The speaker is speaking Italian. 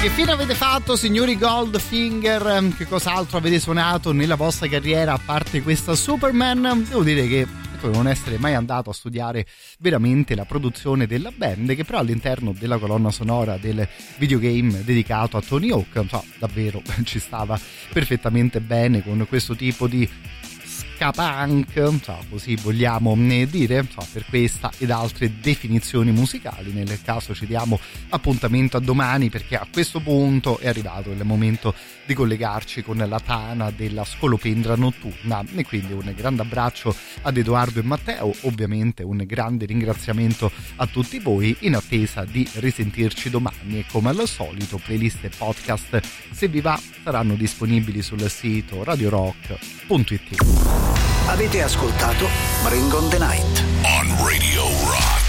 Che fine avete fatto, signori Goldfinger? Che cos'altro avete suonato nella vostra carriera a parte questa Superman? Devo dire che non essere mai andato a studiare veramente la produzione della band, che però all'interno della colonna sonora del videogame dedicato a Tony Hawk, davvero ci stava perfettamente bene con questo tipo di punk, così vogliamo dire, per questa ed altre definizioni musicali. Nel caso ci diamo appuntamento a domani, perché a questo punto è arrivato il momento di collegarci con la tana della scolopendra notturna, e quindi un grande abbraccio ad Edoardo e Matteo, ovviamente un grande ringraziamento a tutti voi, in attesa di risentirci domani, e come al solito playlist e podcast, se vi va, saranno disponibili sul sito radiorock.it. Avete ascoltato Bring on the Night on Radio Rock.